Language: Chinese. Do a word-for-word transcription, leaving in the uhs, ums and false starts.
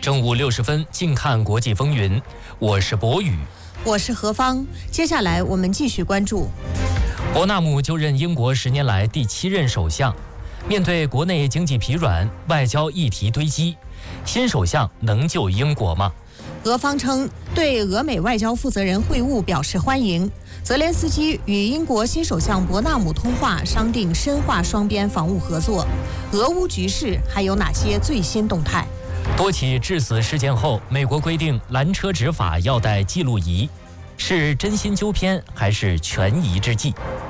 正午六十分，静看国际风云。我是博宇， 我是何芳。接下来我们继续关注。 伯纳姆就任英国十年来第七任首相，面对国内经济疲软、外交议题堆积，新首相能救英国吗？ 俄方称对俄美外交负责人会晤表示欢迎。泽连斯基与英国新首相伯纳姆通话，商定深化双边防务合作。俄乌局势还有哪些最新动态？ 多起致死事件后，美国规定拦车执法要带记录仪，是真心纠偏还是权宜之计？